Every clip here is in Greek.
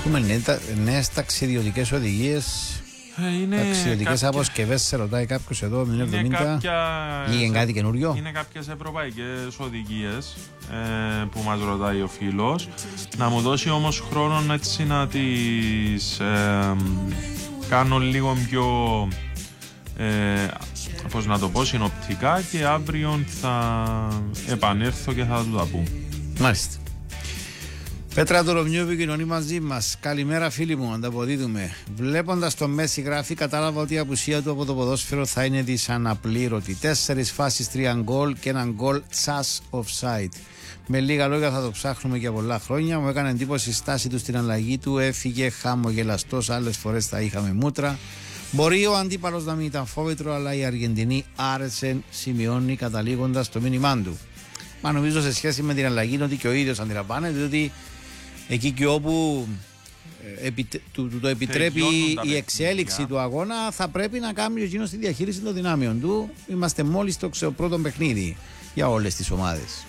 Έχουμε νέες ταξιδιωτικές οδηγίες. Ταξιδιωτικές αποσκευές, σε ρωτάει κάποιος εδώ, 070. Ή κάτι καινούριο. Είναι κάποιες ευρωπαϊκές οδηγίες που μας ρωτάει ο φίλος. Να μου δώσει όμως χρόνο έτσι να τις κάνω λίγο πιο, πώς να το πω, συνοπτικά, και αύριο θα επανέλθω και θα του τα πούμε. Μάλιστα. Πέτρα του Ρωμιού επικοινωνεί μαζί μας. Καλημέρα φίλοι μου, ανταποδίδουμε. Βλέποντας το Μέση γράφει, κατάλαβα ότι η απουσία του από το ποδόσφαιρο θα είναι δυσαναπλήρωτη. 4 φάσεις, 3 γκολ και 1 γκολ τσάς offside. Με λίγα λόγια θα το ψάχνουμε για πολλά χρόνια. Μου έκανε εντύπωση η στάση του στην αλλαγή του. Έφυγε χαμογελαστός, άλλες φορές θα είχαμε μούτρα. Μπορεί ο αντίπαλος να μην ήταν φόβητρο, αλλά η Αργεντινή άρεσε, σημειώνει καταλήγοντας το μήνυμά του. Μα νομίζω σε σχέση με την αλλαγή είναι ότι και ο ίδιος αντιλαμβάνεται, διότι εκεί και όπου το επιτρέπει η εξέλιξη του αγώνα, θα πρέπει να κάνει εκείνος τη διαχείριση των δυνάμεων του. Είμαστε μόλις στο πρώτο παιχνίδι για όλες τις ομάδες.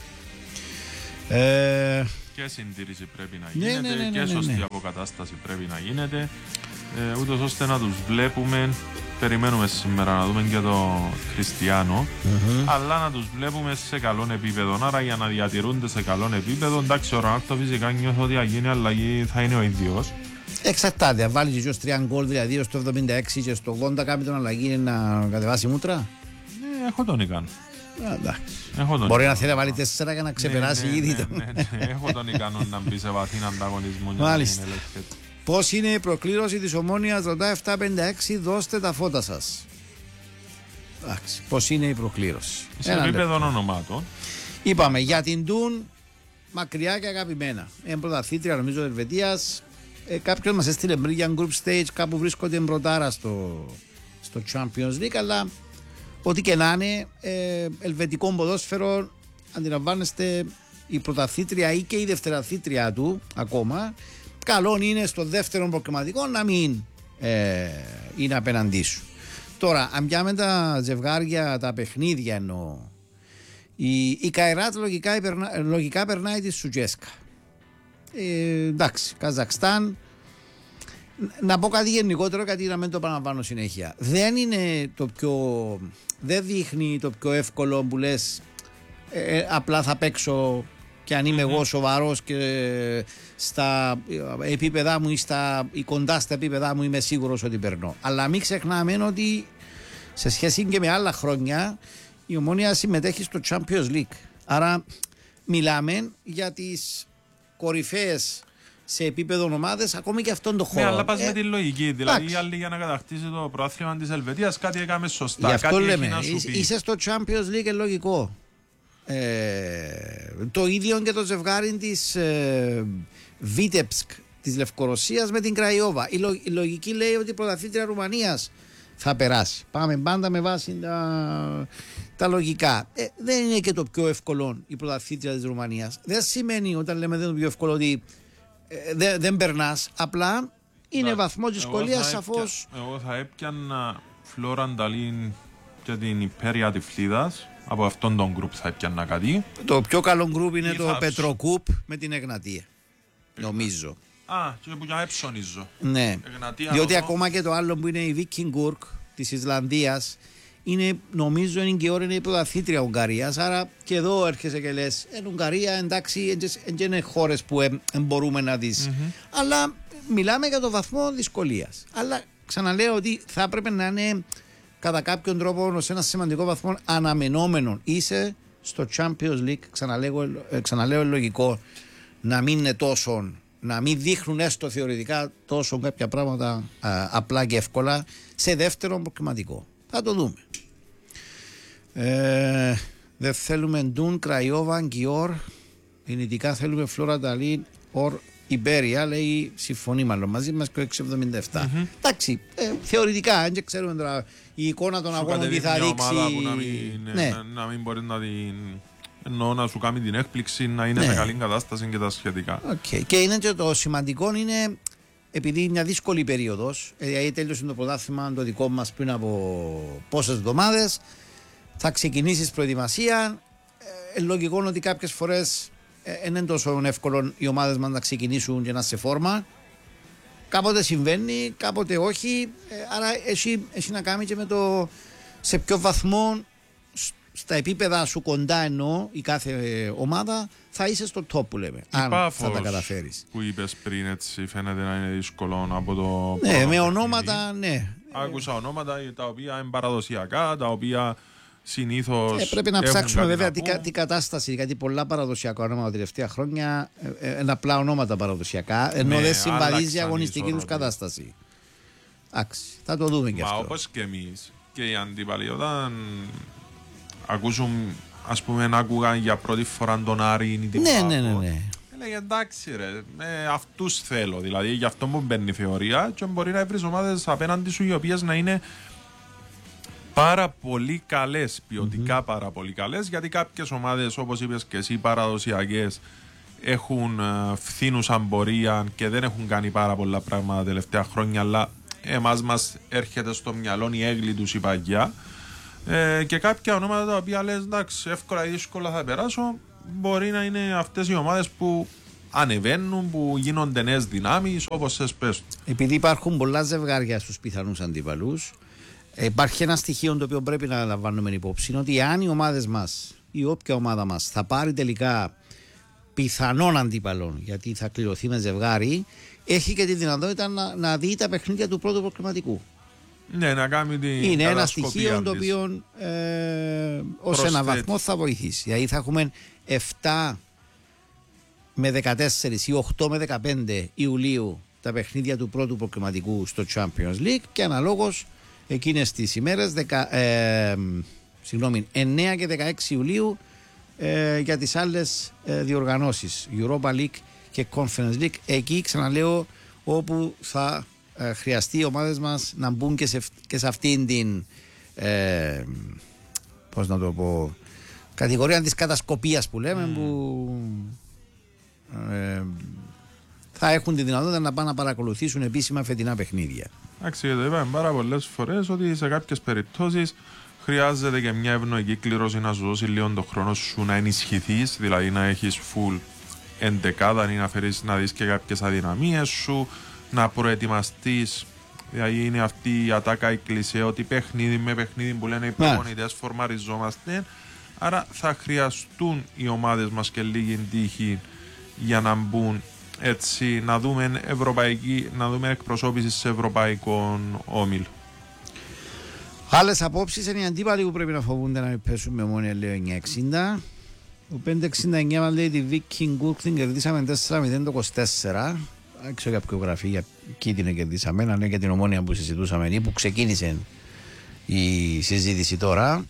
Και συντήρηση πρέπει να γίνεται, και σωστή αποκατάσταση πρέπει να γίνεται, ούτως ώστε να τους βλέπουμε. Περιμένουμε σήμερα να δούμε και τον Κριστιάνο, αλλά να τους βλέπουμε σε καλό επίπεδο. Άρα για να διατηρούνται σε καλό επίπεδο, εντάξει, ο Ρονάλντο φυσικά νιώθω ότι αν γίνει αλλαγή θα είναι ο ίδιος. Εξαρτάται, αν βάλει και 3 γκολ, δηλαδή στο 76 και στο 80 κάνει τον αλλαγή να κατεβάσει μούτρα. Έχω τον ικανό. Μπορεί να θέλει να βάλει 4 για να ξεπεράσει ήδη το. Έχω τον ικανό να μπει σε βαθύ ανταγωνισμό. Μάλιστα. Πώς είναι η προκλήρωση της Ομόνοιας, ρωτά 756, δώστε τα φώτα σας. Εντάξει, πώς είναι η προκλήρωση. Σε επίπεδο ονομάτων. Είπαμε για την Τουν, μακριά και αγαπημένα. Είναι πρωταθλήτρια νομίζω Ελβετίας. Κάποιος μας έστειλε πριν για group stage, κάπου βρίσκονται μπροτάρα στο Champions League, αλλά ό,τι και να είναι, ελβετικό ποδόσφαιρο, αντιλαμβάνεστε, η πρωταθλήτρια ή και η δευτεραθλήτρια του ακόμα. Καλό είναι στο δεύτερο προκριματικό να μην είναι απέναντί σου. Τώρα, αν πιάμε τα ζευγάρια, τα παιχνίδια εννοώ, η Καϊράτ λογικά περνάει τη Σουτζέσκα. Εντάξει, Καζακστάν. Να πω κάτι γενικότερο, γιατί να μην το επαναλαμβάνω συνέχεια. Δεν δείχνει το πιο εύκολο που λες απλά θα παίξω και αν είμαι εγώ σοβαρός και στα επίπεδά μου ή κοντά στα επίπεδά μου είμαι σίγουρος ότι περνώ. Αλλά μην ξεχνάμε ότι σε σχέση και με άλλα χρόνια η Ομόνοια συμμετέχει στο Champions League. Άρα μιλάμε για τις κορυφαίες σε επίπεδο ομάδες, ακόμη και αυτόν τον χώρο. Ναι, αλλά πας με τη λογική. Δηλαδή, οι άλλοι για να κατακτήσει το πρωτάθλημα της Ελβετίας κάτι έκαμε σωστά. Γι' αυτό κάτι λέμε, έχει να σου πει. είσαι στο Champions League, λογικό. Το ίδιο και το ζευγάρι της Βίτεψκ της Λευκορωσίας με την Κραϊόβα. Η λογική λέει ότι η πρωταθλήτρια Ρουμανίας θα περάσει. Πάμε πάντα με βάση τα λογικά. Δεν είναι και το πιο εύκολο η πρωταθλήτρια της Ρουμανίας. Δεν σημαίνει όταν λέμε δεν είναι το πιο εύκολο ότι δεν περνάς. Απλά είναι βαθμός δυσκολίας σαφώς. Εγώ θα έπιανα Φλόραν Νταλίν και την Υπέρια Τυφλίδας. Από αυτόν τον γκρουπ θα έπιανα κάτι. Το πιο καλό γκρουπ είναι το Πετροκούπ με την Εγνατία. Νομίζω. Και που για έψονιζω. Ναι. Διότι ακόμα και το άλλο που είναι η Βίκινγκουρκ της Ισλανδίας είναι, νομίζω είναι και ώρα είναι η πρωταθλήτρια Ουγγαρίας. Άρα και εδώ έρχεσαι και λες Ουγγαρία εντάξει δεν είναι χώρες που μπορούμε να δεις. Αλλά μιλάμε για το βαθμό δυσκολίας. Αλλά ξαναλέω ότι θα έπρεπε να είναι κατά κάποιον τρόπο σε ένα σημαντικό βαθμό αναμενόμενο. Είσαι στο Champions League, ξαναλέω λογικό να μην είναι τόσο, να μην δείχνουν έστω θεωρητικά τόσο κάποια πράγματα απλά και εύκολα σε δεύτερο προκριματικό. Θα το δούμε. Δεν θέλουμε Ντούν, Κραϊόβα, Γκιόρ. Δυνητικά θέλουμε Φλόρα Νταλίν, Ορ Ιμπέρια, λέει, συμφωνεί μάλλον μαζί μας και 677. Εντάξει, θεωρητικά, δεν ξέρουμε τώρα η εικόνα των αγώνων τι θα δείξει. Να μην μπορεί να την. Εννοώ να σου κάνει την έκπληξη, να είναι σε καλή κατάσταση και τα σχετικά. Και είναι και το σημαντικό είναι, επειδή είναι μια δύσκολη περίοδος, δηλαδή τέλειωσε το πρωτάθλημα το δικό μας πριν από πόσες εβδομάδες, θα ξεκινήσεις προετοιμασία. Λογικό ότι κάποιες φορές δεν είναι τόσο εύκολο οι ομάδες μας να ξεκινήσουν και να σε φόρμα. Κάποτε συμβαίνει, κάποτε όχι. Άρα έχει να κάνει και με το σε ποιο βαθμό στα επίπεδα σου κοντά εννοώ η κάθε ομάδα θα είσαι στο top που λέμε. Αν θα τα καταφέρεις. Που είπες πριν, έτσι φαίνεται να είναι δύσκολο από το. Ναι, με ονόματα, ναι. Άκουσα ονόματα τα οποία είναι παραδοσιακά, τα οποία συνήθως. Πρέπει να ψάξουμε βέβαια τι κατάσταση, γιατί πολλά παραδοσιακά ονόματα τα τελευταία χρόνια είναι απλά ονόματα παραδοσιακά, ενώ δεν συμβαδίζει η αγωνιστική τους κατάσταση. Εντάξει, θα το δούμε και αυτό. Μα όπως και εμείς και οι αντίπαλοι, όταν ακούσουν, ας πούμε, να ακούγαν για πρώτη φορά τον Άρη ή την Πάφο. Ναι. Λέγε εντάξει ρε, αυτούς θέλω. Δηλαδή γι' αυτό μου μπαίνει η θεωρία και μπορεί να βρεις ομάδες απέναντι σου οι οποίες να είναι πάρα πολύ καλές, ποιοτικά πάρα πολύ καλές, γιατί κάποιες ομάδες, όπως είπες και εσύ, παραδοσιακές, έχουν φθήνουσαν πορεία και δεν έχουν κάνει πάρα πολλά πράγματα τα τελευταία χρόνια, αλλά εμάς μας έρχεται στο μυαλό η έγκλη τους η παγιά. Και κάποια ονόματα τα οποία λες εντάξει, εύκολα ή δύσκολα θα περάσω, μπορεί να είναι αυτές οι ομάδες που ανεβαίνουν, που γίνονται νέες δυνάμεις, όπως θες πες. Επειδή υπάρχουν πολλά ζευγάρια στους πιθανούς αντίπαλους, υπάρχει ένα στοιχείο το οποίο πρέπει να λαμβάνουμε υπόψη, είναι ότι αν οι ομάδες μας ή όποια ομάδα μας θα πάρει τελικά πιθανών αντίπαλων, γιατί θα κληρωθεί με ζευγάρι, έχει και τη δυνατότητα να δει τα παιχνίδια του πρώτου προκριματικού. Ναι, να κάνει την είναι ένα στοιχείο το οποίο ως ένα βαθμό θα βοηθήσει. Δηλαδή θα έχουμε 7 με 14 ή 8 με 15 Ιουλίου τα παιχνίδια του πρώτου προκριματικού στο Champions League και αναλόγως εκείνες τις ημέρες 9 και 16 Ιουλίου για τις άλλες διοργανώσεις Europa League και Conference League. Εκεί ξαναλέω όπου θα χρειαστεί οι ομάδες μας να μπουν και σε αυτήν την πώς να το πω, κατηγορία της κατασκοπίας που λέμε, που θα έχουν τη δυνατότητα να πάνε να παρακολουθήσουν επίσημα φετινά παιχνίδια. Εντάξει, το είπαμε πάρα πολλές φορές ότι σε κάποιες περιπτώσεις χρειάζεται και μια ευνοϊκή κλήρωση να σου δώσει λίγο τον χρόνο σου να ενισχυθείς, δηλαδή να έχεις full εντεκάδα ή να δεις και κάποιες αδυναμίες σου, να προετοιμαστείς. Δηλαδή είναι αυτή η ατάκα η κλισέ ότι παιχνίδι με παιχνίδι που λένε οι προπονητές φορμαριζόμαστε. Άρα θα χρειαστούν οι ομάδες μας και λίγη τύχη για να μπουν έτσι, να δούμε εκπροσώπηση σε ευρωπαϊκών όμιλων. Άλλες απόψεις είναι οι αντίπαλοι που πρέπει να φοβούνται να μην πέσουν με μόνοι, λέει 960. Ο 569 μας λέει τη Viking Gurk την κερδίσαμε 4-0 το 24. Δεν ξέρω για ποιο γραφή, για εκεί την κερδίσαμε, αλλά για την Ομόνια που συζητούσαμε ή που ξεκίνησε η συζήτηση τώρα.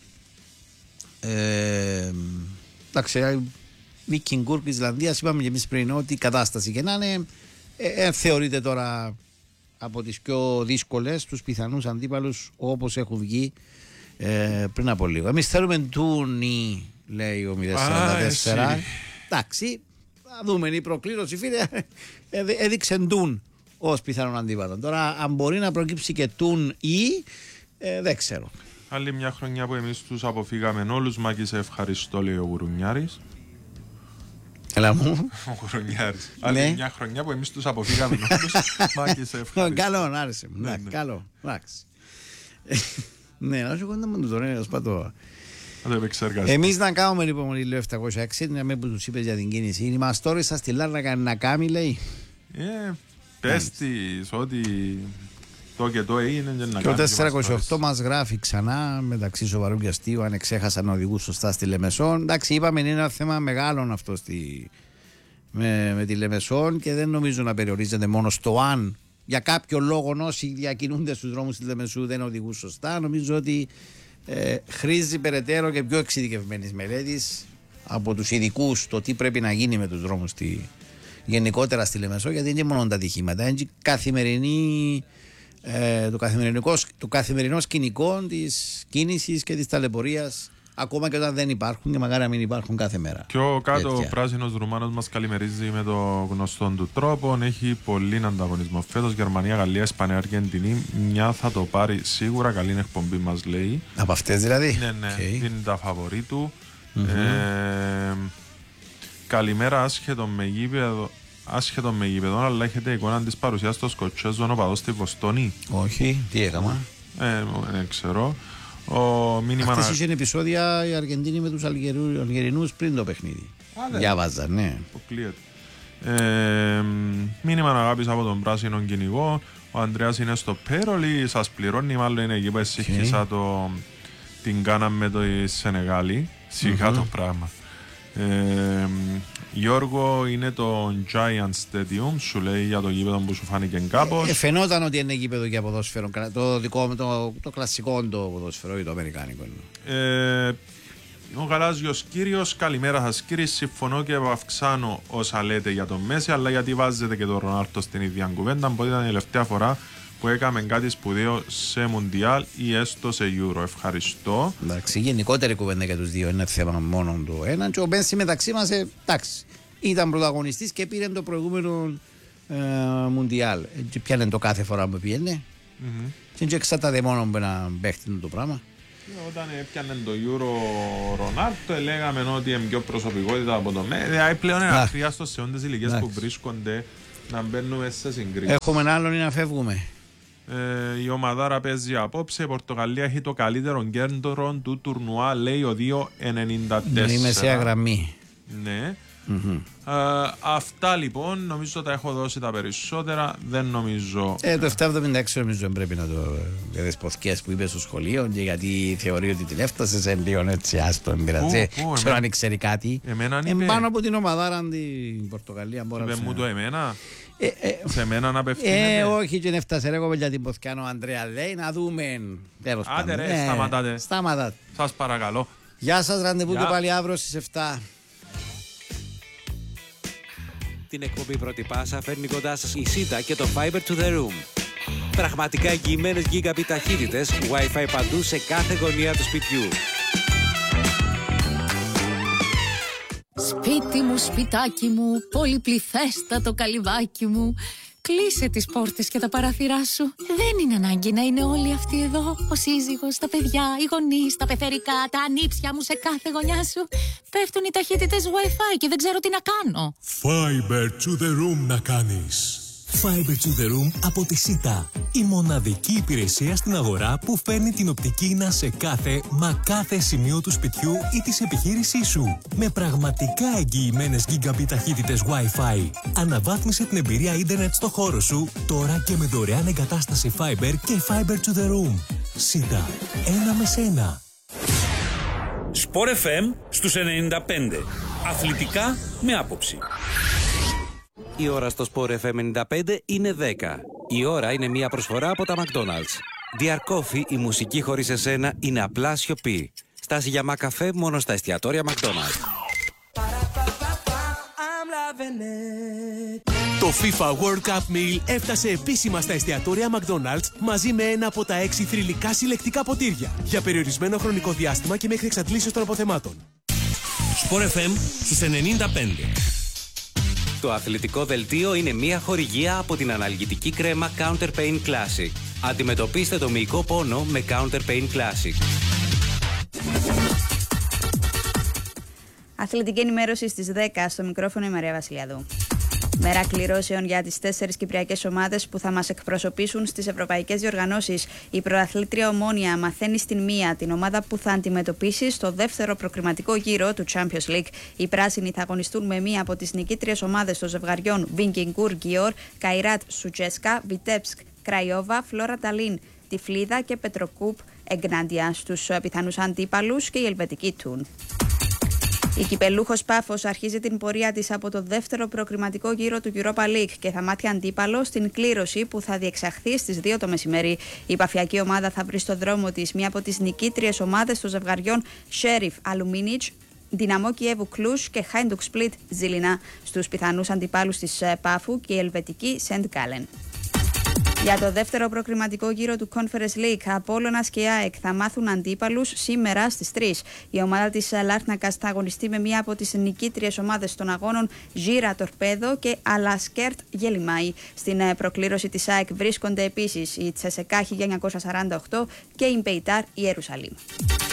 Εντάξει, Viking Gurk Ισλανδίας, είπαμε και εμείς πριν ότι η κατάσταση και να είναι θεωρείται τώρα από τις πιο δύσκολες τους πιθανούς αντίπαλους όπως έχουν βγει πριν από λίγο. Εμείς θέλουμε Τούνι, λέει ο 044. Εντάξει, θα δούμε, η προκλήρωση φίλε έδειξε Τούν ως πιθανόν αντίπαλο. Τώρα αν μπορεί να προκύψει και Τούν ή δεν ξέρω. Άλλη μια χρονιά που εμείς τους αποφύγαμε όλους. Μάκη, σε ευχαριστώ, λέει ο Γουρουνιάρης. Έλα μου. Ο Γουρουνιάρης. Άλλη μια χρονιά που εμείς τους αποφύγαμε όλους. Μάκη, σε ευχαριστώ. Καλό, άρεσε μου. Καλό, εντάξει. Ναι, να σου κοντά μου το τώρα, να σπατώ. Εμείς να κάνουμε λοιπόν η 760, να μην που τους είπες για την κίνηση. Η μαστόρισα στη Λάρνακα να κάνει, λέει. Πες της ότι το και το είναι και να κάνει. Και ο 428 μας γράφει ξανά μεταξύ σοβαρού και αστείου αν εξέχασαν να οδηγούν σωστά στη Λεμεσόν. Εντάξει, είπαμε είναι ένα θέμα μεγάλο αυτό με τη Λεμεσόν και δεν νομίζω να περιορίζεται μόνο στο αν για κάποιο λόγο όσοι διακινούνται στους δρόμους της Λεμεσού δεν οδηγούν σωστά. Νομίζω ότι χρήζει περαιτέρω και πιο εξειδικευμένης μελέτης από τους ειδικούς το τι πρέπει να γίνει με τους δρόμους γενικότερα στη Λεμεσό, γιατί δεν είναι μόνο τα ατυχήματα, είναι το καθημερινό σκηνικό της κίνησης και της ταλαιπωρίας, ακόμα και όταν δεν υπάρχουν και μακάρι να μην υπάρχουν κάθε μέρα. Πιο κάτω ο πράσινος Ρουμάνος μας καλημερίζει με το γνωστό του τρόπο. Έχει πολύ ανταγωνισμό φέτος. Γερμανία, Γαλλία, Ισπανία, Αργεντινή. Μια θα το πάρει σίγουρα. Καλή εκπομπή μας λέει. Από αυτές δηλαδή. Ναι, είναι τα φαβορί του. Καλημέρα, άσχετο με γήπεδο. άσχετο με γήπεδο, αλλά έχετε εικόνα της παρουσίας των Σκοτσέζων οπαδών στη Βοστόνη? Όχι, τι έκανα. Δεν ξέρω. Αυτές είχαν επεισόδια η Αργεντίνη με τους Αλγερινούς πριν το παιχνίδι. Διάβαζα, ναι. Μήνυμα αγάπης από τον πράσινο κυνηγό. Ο Ανδρέας είναι στο πέρολι, σας πληρώνει, μάλλον είναι εκεί που εσύχησα την κάναμε με το Σενεγάλη. Σιγά το πράγμα. Γιώργο, είναι το Giant Stadium, σου λέει για το γήπεδο που σου φάνηκε κάπως. Φαινόταν ότι είναι γήπεδο για ποδόσφαιρο, το δικό μου, το κλασικό το ποδόσφαιρο ή το αμερικάνικο. Ο Γαλάζιος κύριος, καλημέρα σας κύριε. Συμφωνώ και αυξάνω όσα λέτε για τον Μέση, αλλά γιατί βάζετε και τον Ρονάλντο στην ίδια κουβέντα? Μπορεί ήταν η τελευταία φορά που έκαμε κάτι σπουδαίο σε Μουντιάλ ή έστω σε Euro. Ευχαριστώ. Εντάξει, γενικότερη κουβέντα για τους δύο, είναι θέμα μόνο του έναν. Και ο Μέση μεταξύ μας, εντάξει, ήταν πρωταγωνιστής και πήρε το προηγούμενο Μουντιάλ. Και πιάνε το κάθε φορά που πήγαινε. Και εξαρτάται μόνο με ένα παίχτη το πράγμα. Όταν έπιανε το Euro Ρονάλντο, λέγαμε ότι είναι πιο προσωπικότητα από το Μέση. Δηλαδή πλέον είναι αχρίαστο σε όντες ηλικίες που βρίσκονται να μπαίνουμε σε συγκρίσεις. Έχουμε ένα άλλον ή να φεύγουμε. Η ομαδάρα παίζει απόψε. Η Πορτογαλία έχει το καλύτερο κέντρο του τουρνουά, λέει ο 2.94. Η μεσαία γραμμή. Ναι. Αυτά λοιπόν, νομίζω τα έχω δώσει τα περισσότερα. Δεν νομίζω. Το 776 νομίζω πρέπει να το. Για τις ποθκές που είπε στο σχολείο, και γιατί θεωρεί ότι την έφτασε σε λίγο έτσι άστο εμπειρατζέ. Ξέρω αν ξέρει κάτι. Πάνω από την ομαδάρα την Πορτογαλία. Είπε μου το εμένα. Σε μένα να απευθύνεται. Όχι, και έφτασε εγώ για την ποθκιά ο Ανδρέα λέει να δούμε. Άντε ρε, σταματάτε. Σας παρακαλώ. Γεια σας, ραντεβού και πάλι αύριο στις 7. Την εκπομπή Πρώτη Πάσα φέρνει κοντά σας η Σίτα και το Fiber to the Room. Πραγματικά εγγυημένες gigabit ταχύτητες, Wi-Fi παντού σε κάθε γωνία του σπιτιού. Σπίτι μου, σπιτάκι μου, πολυπληθέστατο καλυβάκι μου. Κλείσε τις πόρτες και τα παράθυρά σου. Δεν είναι ανάγκη να είναι όλοι αυτοί εδώ. Ο σύζυγος, τα παιδιά, οι γονείς, τα πεθερικά, τα ανήψια μου σε κάθε γωνιά σου. Πέφτουν οι ταχύτητες Wi-Fi και δεν ξέρω τι να κάνω. Fiber to the room να κάνεις. Fiber to the room από τη Σίτα. Η μοναδική υπηρεσία στην αγορά που φέρνει την οπτική ίνα σε κάθε σημείο του σπιτιού ή της επιχείρησής σου. Με πραγματικά εγγυημένες gigabit ταχύτητες Wi-Fi. Αναβάθμισε την εμπειρία ίντερνετ στο χώρο σου τώρα και με δωρεάν εγκατάσταση Fiber και Fiber to the room. Σίτα. Ένα με σένα. Sport FM στους 95. Αθλητικά με άποψη. Η ώρα στο Sport FM 95 είναι 10. Η ώρα είναι μια προσφορά από τα McDonald's. Dear Coffee, η μουσική χωρίς εσένα είναι απλά σιωπή. Στάση για μακαφέ μόνο στα εστιατόρια McDonald's. Το FIFA World Cup Meal έφτασε επίσημα στα εστιατόρια McDonald's μαζί με ένα από τα 6 θρυλικά συλλεκτικά ποτήρια για περιορισμένο χρονικό διάστημα και μέχρι εξαντλήσεως των αποθεμάτων. Sport FM στους 95. Το αθλητικό δελτίο είναι μια χορηγία από την αναλγητική κρέμα Counter Pain Classic. Αντιμετωπίστε το μυϊκό πόνο με Counter Pain Classic. Αθλητική ενημέρωση στις 10 στο μικρόφωνο η Μαρία Βασιλιάδου. Μέρα κληρώσεων για τις 4 κυπριακές ομάδες που θα μας εκπροσωπήσουν στις ευρωπαϊκές διοργανώσεις. Η προαθλήτρια Ομόνοια μαθαίνει στην μία την ομάδα που θα αντιμετωπίσει στο δεύτερο προκριματικό γύρο του Champions League. Οι πράσινοι θα αγωνιστούν με μία από τις νικήτριες ομάδες των ζευγαριών Βίνκινγκουρ Γκιόρ, Καϊράτ Σουτζέσκα, Βιτέψκ Κραϊόβα, Φλόρα Ταλίν Τιφλίδα και Πετροκούπ Εγκνάντια στους πιθανούς αντίπαλους και η ελβετική Τούν. Η κυπελούχος Πάφος αρχίζει την πορεία της από το δεύτερο προκριματικό γύρο του Europa League και θα μάθει αντίπαλο στην κλήρωση που θα διεξαχθεί στις 2 το μεσημέρι. Η παφιακή ομάδα θα βρει στο δρόμο της μία από τις νικήτριες ομάδες των ζευγαριών Sheriff Αλουμίνιτς, Δυναμό Κιέβου Κλούς και Χάιντουκ Σπλίτ Ζήλινα στους πιθανούς αντιπάλους της Πάφου και η ελβετική Σεντ Γκάλεν. Για το δεύτερο προκριματικό γύρο του Conference League, Απόλλωνας και ΑΕΚ θα μάθουν αντίπαλους σήμερα στις 3. Η ομάδα της Λάρνακας θα αγωνιστεί με μία από τις νικήτριες ομάδες των αγώνων Ζήρα Τορπέδο και Αλασκέρτ Γελιμάη. Στην προκλήρωση της ΑΕΚ βρίσκονται επίσης η Τσεσεκά 1948 και η Μπεϊτάρ Ιερουσαλήμ.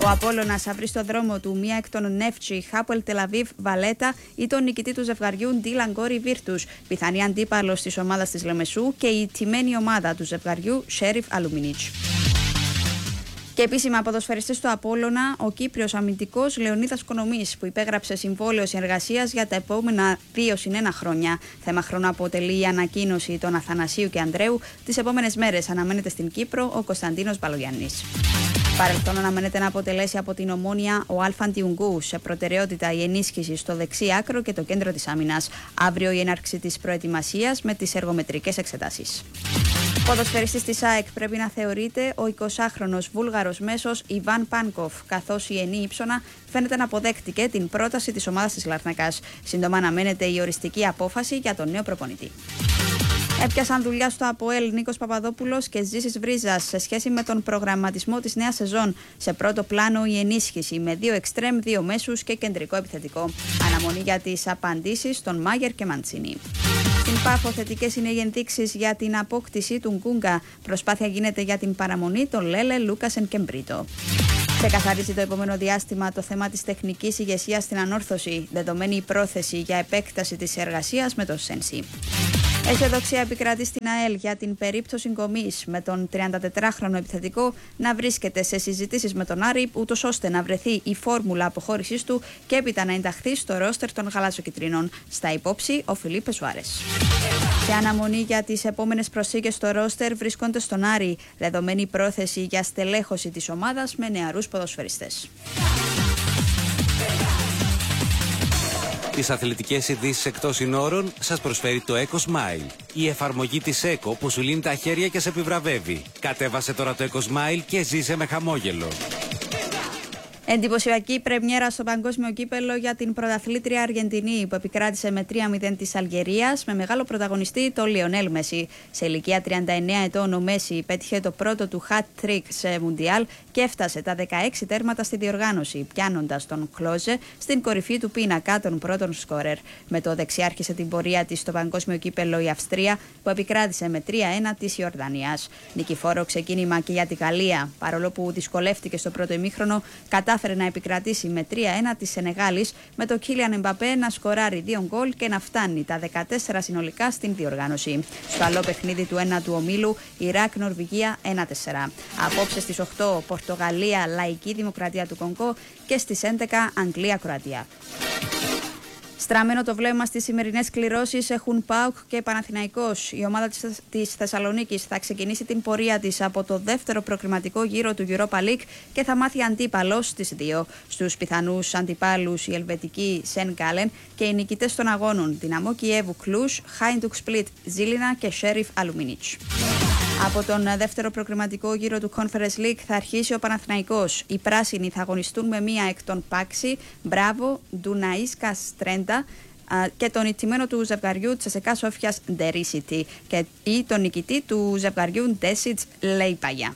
Ο Απόλλωνας θα βρει στο δρόμο του μία εκ των Νεύτσι, Χάπουελ Τελαβίβ, Βαλέτα ή τον νικητή του ζευγαριού Ντίλαν Γκόρι Βίρτους, πιθανή αντίπαλος της ομάδας της Λεμεσού και η τιμένη ομάδα του ζευγαριού Σέριφ Αλουμινίτς. Και επίσημα ποδοσφαιριστής του Απόλλωνα, ο Κύπριος αμυντικός Λεωνίδας Κονομής, που υπέγραψε συμβόλαιο συνεργασίας για τα επόμενα 2+1 χρόνια. Θέμα χρόνου αποτελεί η ανακοίνωση των Αθανασίου και Ανδρέου. Τις επόμενες μέρες αναμένεται στην Κύπρο ο Κωνσταντίνος Μπαλογιαννής. Παρελθόν αναμένεται να αποτελέσει από την Ομόνοια ο Αλφαντιουγκού, σε προτεραιότητα η ενίσχυση στο δεξί άκρο και το κέντρο της άμυνας. Αύριο η έναρξη της προετοιμασίας με τις εργομετρικές εξετάσεις. Ποδοσφαιριστής της ΑΕΚ πρέπει να θεωρείται ο 20χρονος Βούλγαρος μέσος Ιβάν Πάνκοφ, καθώς η Ενή Ήψονα φαίνεται να αποδέχτηκε την πρόταση της ομάδας της Λαρνακάς. Σύντομα αναμένεται η οριστική απόφαση για τον νέο προπονητή. Έπιασαν δουλειά στο ΑΠΟΕΛ Νίκος Παπαδόπουλος και Ζήσης Βρίζας σε σχέση με τον προγραμματισμό της νέας σεζόν. Σε πρώτο πλάνο η ενίσχυση με 2 εξτρέμ, 2 μέσους και κεντρικό επιθετικό. Αναμονή για τις απαντήσεις των Μάγερ και Μαντσίνη. Στην Πάφο, θετικές είναι οι ενδείξεις για την απόκτηση του Γκούγκα. Προσπάθεια γίνεται για την παραμονή των Λέλε, Λούκασεν και Μπρίτο. Ξεκαθαρίζει το επόμενο διάστημα το θέμα της τεχνικής ηγεσίας στην ανόρθωση, δεδομένη η πρόθεση για επέκταση της εργασίας με το Σένσι. Αισιοδοξία επικρατεί στην ΑΕΛ για την περίπτωση Γκομής, με τον 34χρονο επιθετικό να βρίσκεται σε συζητήσεις με τον Άρη, ούτως ώστε να βρεθεί η φόρμουλα αποχώρησής του και έπειτα να ενταχθεί στο ρόστερ των γαλάζοκυτρινών. Στα υπόψη ο Φιλίπε Σουάρες. Σε αναμονή για τις επόμενες προσήγες στο ρόστερ βρίσκονται στον Άρη, δεδομένη πρόθεση για στελέχωση της ομάδας με νεαρούς ποδοσφαιριστές. Τις αθλητικές ειδήσεις εκτός συνόρων σας προσφέρει το Eco Smile. Η εφαρμογή της Eco που σου λύνει τα χέρια και σε επιβραβεύει. Κατέβασε τώρα το Eco Smile και ζήσε με χαμόγελο. Εντυπωσιακή πρεμιέρα στο παγκόσμιο κύπελο για την πρωταθλήτρια Αργεντινή, που επικράτησε με 3-0 της Αλγερίας, με μεγάλο πρωταγωνιστή τον Λιονέλ Μέση. Σε ηλικία 39 ετών ο Μέση πέτυχε το πρώτο του hat-trick σε Μουντιάλ και έφτασε τα 16 τέρματα στη διοργάνωση, πιάνοντας τον Κλόζε στην κορυφή του πίνακα των πρώτων σκόρερ. Με το δεξί άρχισε την πορεία της στο παγκόσμιο κύπελο η Αυστρία, που επικράτησε με 3-1 της Ιορδανίας. Νικηφόρο ξεκίνημα και για τη Γαλλία, παρόλο που δυσκολεύτηκε στο πρώτο ημίχρονο, κατάφερε να επικρατήσει με 3-1 της Σενεγάλης, με το Κίλιαν Εμπαπέ να σκοράρει 2 γκολ και να φτάνει τα 14 συνολικά στην διοργάνωση. Στο άλλο παιχνίδι του 1 του ομίλου, Ιράκ-Νορβηγία 1-4. Απόψε στις 8, Πορτογαλία, Λαϊκή Δημοκρατία του Κονγκό και στις 11, Αγγλία-Κροατία. Στραμμένο το βλέμμα στις σημερινές κληρώσεις έχουν ΠΑΟΚ και Παναθηναϊκός. Η ομάδα της Θεσσαλονίκης θα ξεκινήσει την πορεία της από το δεύτερο προκριματικό γύρο του Europa League και θα μάθει αντίπαλο στις 2. Στους πιθανούς αντιπάλους η ελβετική Σεν Γκάλεν και οι νικητές των αγώνων Δυναμό Κιέβου Κλούς, Χάιντουκ Σπλίτ Ζίλινα και Σέριφ Αλουμινίτς. Από τον δεύτερο προκριματικό γύρο του Conference League θα αρχίσει ο Παναθηναϊκός. Οι πράσινοι θα αγωνιστούν με μία εκ των Πάξη, Μπράβο, Ντουναΐσκας Τρέντα και τον ηττημένο του ζευγαριού Τσεσεκά Σόφιας Ντερίσιτι ή τον νικητή του ζευγαριού Ντέσιτς Λέιπαγια.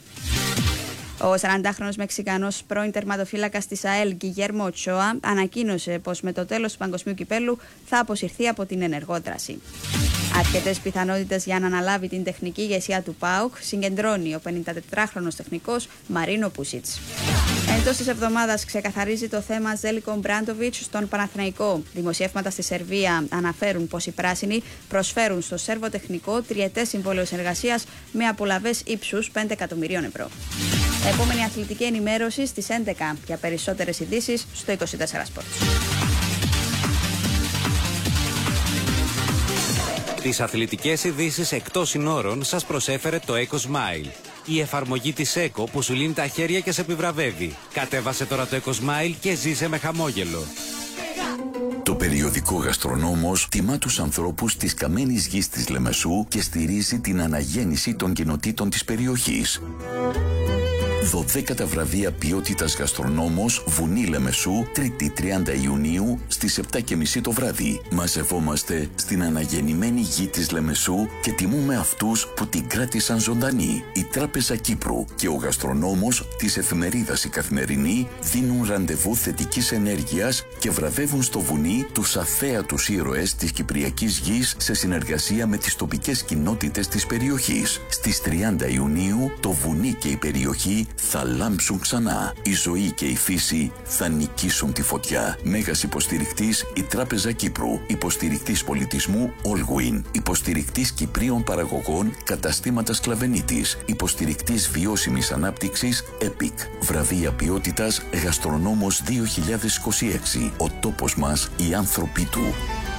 Ο 40χρονος Μεξικανός πρώην τερματοφύλακας της ΑΕΛ Γκιγέρμο Οτσόα ανακοίνωσε πως με το τέλος του παγκοσμίου κυπέλου θα αποσυρθεί από την ενεργό δράση. Αρκετές πιθανότητες για να αναλάβει την τεχνική ηγεσία του ΠΑΟΚ συγκεντρώνει ο 54χρονος τεχνικός Μαρίνο Πούσιτς. Εντός της εβδομάδας ξεκαθαρίζει το θέμα Ζέλικο Μπράντοβιτς στον Παναθηναϊκό. Δημοσιεύματα στη Σερβία αναφέρουν πως οι πράσινοι προσφέρουν στο Σέρβο τεχνικό τριετές συμβόλαιο συνεργασίας με απολαβές ύψους 5 εκατομμυρίων ευρώ. Επόμενη αθλητική ενημέρωση στις 11 για περισσότερες ειδήσεις στο 24 Sports. Τις αθλητικές ειδήσεις εκτός συνόρων σας προσέφερε το Eco Smile. Η εφαρμογή της Eco που σου λύνει τα χέρια και σε επιβραβεύει. Κατέβασε τώρα το Eco Smile και ζήσε με χαμόγελο. Το περιοδικό Γαστρονόμος τιμά τους ανθρώπους της καμένης γης της Λεμεσού και στηρίζει την αναγέννηση των κοινοτήτων της περιοχής. 12 βραβεία ποιότητας Γαστρονόμος, Βουνή Λεμεσού, 3η 30 Ιουνίου στις 7:30 το βράδυ. Μαζευόμαστε στην αναγεννημένη γη της Λεμεσού και τιμούμε αυτούς που την κράτησαν ζωντανή. Η Τράπεζα Κύπρου και ο Γαστρονόμος της εφημερίδας Η Καθημερινή δίνουν ραντεβού θετικής ενέργειας και βραβεύουν στο βουνί τους αθέατους ήρωες της Κυπριακής γης σε συνεργασία με τις τοπικές κοινότητες της περιοχής. Στις 30 Ιουνίου το βουνί και η περιοχή θα λάμψουν ξανά. Η ζωή και η φύση θα νικήσουν τη φωτιά. Μέγας υποστηρικτής η Τράπεζα Κύπρου. Υποστηρικτής πολιτισμού Allwin. Υποστηρικτής Κυπρίων παραγωγών καταστήματα Σκλαβενίτης. Υποστηρικτής βιώσιμης ανάπτυξης EPIC. Βραβεία ποιότητας Γαστρονόμος 2026. Ο τόπος μας, οι άνθρωποι του.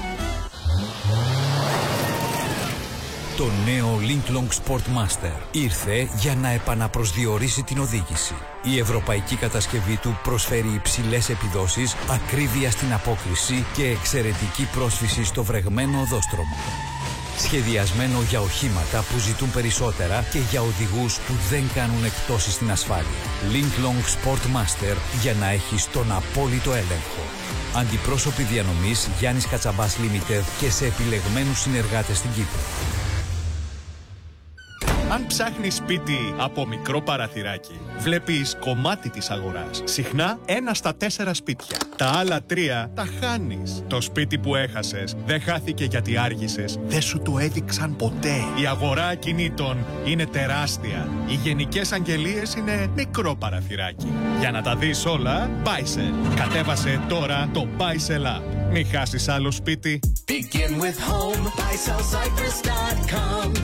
Το νέο Linklong Sportmaster ήρθε για να επαναπροσδιορίσει την οδήγηση. Η ευρωπαϊκή κατασκευή του προσφέρει υψηλές επιδόσεις, ακρίβεια στην απόκριση και εξαιρετική πρόσφυση στο βρεγμένο οδόστρωμα. Σχεδιασμένο για οχήματα που ζητούν περισσότερα και για οδηγούς που δεν κάνουν εκπτώσεις στην ασφάλεια. Linklong Sportmaster για να έχεις τον απόλυτο έλεγχο. Αντιπρόσωποι διανομής Γιάννης Κατσαμπάς Limited και σε επιλεγμένους συνεργάτες στην Κύπρο. Αν ψάχνεις σπίτι από μικρό παραθυράκι, βλέπεις κομμάτι της αγοράς. Συχνά 1 στα 4 σπίτια. Τα άλλα 3 τα χάνεις. Το σπίτι που έχασες δεν χάθηκε γιατί άργησες. Δεν σου το έδειξαν ποτέ. Η αγορά ακινήτων είναι τεράστια. Οι γενικές αγγελίες είναι μικρό παραθυράκι. Για να τα δεις όλα, Buysell. Κατέβασε τώρα το Buysell App. Μην χάσεις άλλο σπίτι. Begin with home, BuySellCyprus.com.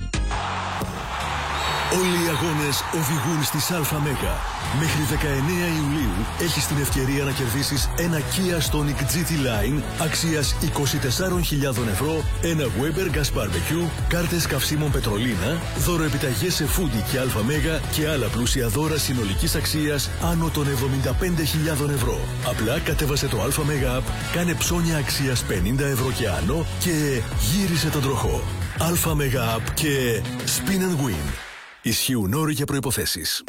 Όλοι οι αγώνες οδηγούν στις ΑΜΕΓΑ. Μέχρι 19 Ιουλίου έχεις την ευκαιρία να κερδίσεις ένα Kia Stonic GT Line αξίας 24.000 ευρώ, ένα Weber Gas Barbecue, κάρτες καυσίμων Πετρολίνα, δώρο επιταγές σε Foodie και ΑΜΕΓΑ και άλλα πλούσια δώρα συνολικής αξίας άνω των 75.000 ευρώ. Απλά κατέβασε το ΑΜΕΓΑ App, κάνε ψώνια αξίας 50 ευρώ και άνω και γύρισε τον τροχό. ΑΜΕΓΑ App και Spin and Win. Ισχύουν όροι και προϋποθέσεις.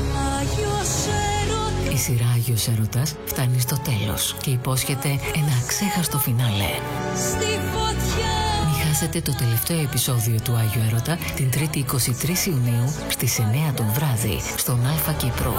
Η σειρά Άγιος Έρωτας φτάνει στο τέλος και υπόσχεται ένα αξέχαστο φινάλε. Μην χάσετε το τελευταίο επεισόδιο του Άγιου Έρωτα την 3η 23 Ιουνίου στις 9 το βράδυ στον Αλφα Κύπρο.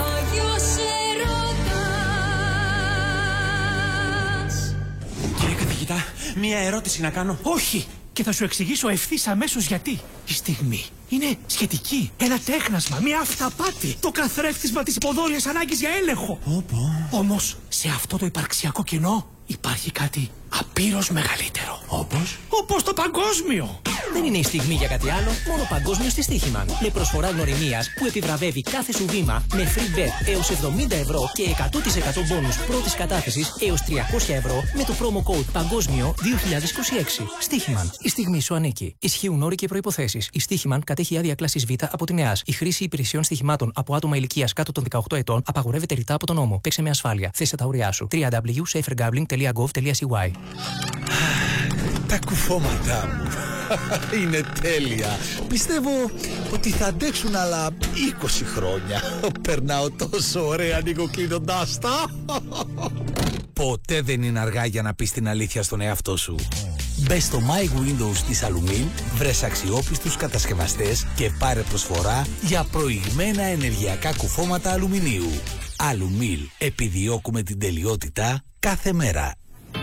Κύριε καθηγητά, μία ερώτηση να κάνω. Όχι! Και θα σου εξηγήσω ευθύς αμέσως γιατί. Η στιγμή είναι σχετική. Ένα τέχνασμα, μια αυταπάτη. Το καθρέφτισμα της υποδόλιας ανάγκης για έλεγχο. Όμως, σε αυτό το υπαρξιακό κενό υπάρχει κάτι απείρως μεγαλύτερο. Όπως το παγκόσμιο. Δεν είναι η στιγμή για κάτι άλλο, μόνο παγκόσμιο στη Στοίχημαν. Με προσφορά γνωριμίας που επιβραβεύει κάθε σου βήμα με free bet έως 70 ευρώ και 100% μπόνους πρώτης κατάθεσης έως 300 ευρώ με το promo code Παγκόσμιο 2026. Στοίχημαν. Η στιγμή σου ανήκει. Ισχύουν όροι και προϋποθέσεις. Η Στοίχημαν κατέχει άδεια κλάσης Β από την ΕΑΣ. Η χρήση υπηρεσιών στοιχημάτων από άτομα ηλικίας κάτω των 18 ετών απαγορεύεται ρητά από τον νόμο. Παίξε με ασφάλεια. Θέσε τα όρια σου. www.safergambling.gov.cy. Τα κουφώματά μου είναι τέλεια. Πιστεύω ότι θα αντέξουν άλλα 20 χρόνια. Περνάω τόσο ωραία νοικοκλίνοντάς τα. Ποτέ δεν είναι αργά για να πεις την αλήθεια στον εαυτό σου. Μπες στο My Windows της Alumil, βρες αξιόπιστους κατασκευαστές και πάρε προσφορά για προηγμένα ενεργειακά κουφώματα αλουμινίου. Alumil. Επιδιώκουμε την τελειότητα κάθε μέρα.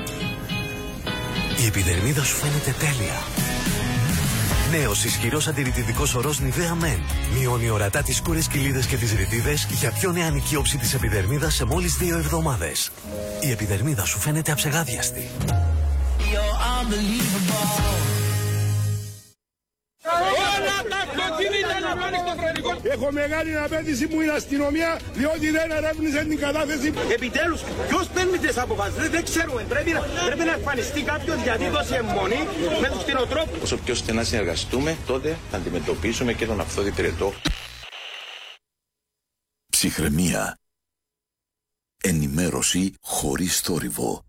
Η επιδερμίδα σου φαίνεται τέλεια. Νέος ισχυρός αντιρρητιδικός ορός Nivea Men. Μειώνει ορατά τις σκούρες κοιλίδες και τις ρητίδες για πιο νεανική όψη της επιδερμίδας σε μόλις 2 εβδομάδες. Η επιδερμίδα σου φαίνεται αψεγάδιαστη. Έχω μεγάλη απέτηση που είναι αστυνομία, διότι δεν ερεύνησε την κατάθεση. Επιτέλους, ποιος παίρνει τις αποφάσεις, δεν ξέρουμε. Πρέπει να εμφανιστεί κάποιος γιατί δώσει αιμονή με τους κτηνοτρόφους. Όσο πιο στενά συνεργαστούμε, τότε θα αντιμετωπίσουμε και τον αυθόδη πυρετό. Ψυχραιμία. Ενημέρωση χωρίς θόρυβο.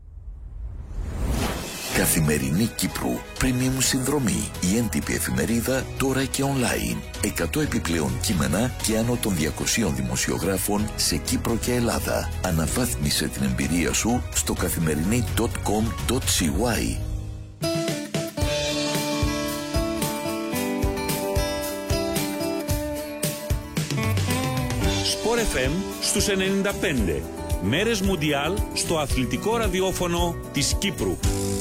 Καθημερινή Κύπρου, premium συνδρομή, η έντυπη εφημερίδα τώρα και online. 100 επιπλέον κείμενα και άνω των 200 δημοσιογράφων σε Κύπρο και Ελλάδα. Αναβάθμισε την εμπειρία σου στο καθημερινή.com.cy. Sport FM στους 95. Μέρες Μουντιάλ στο αθλητικό ραδιόφωνο της Κύπρου.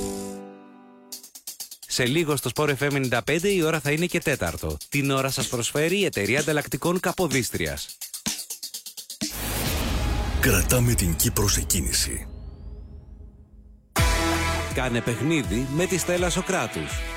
Σε λίγο στο Sport FM 95 η ώρα θα είναι και 4. Την ώρα σας προσφέρει η εταιρεία ανταλλακτικών Καποδίστριας. Κρατάμε την Κύπρο σε κίνηση. Κάνε παιχνίδι με τη Στέλλα Σοκράτους.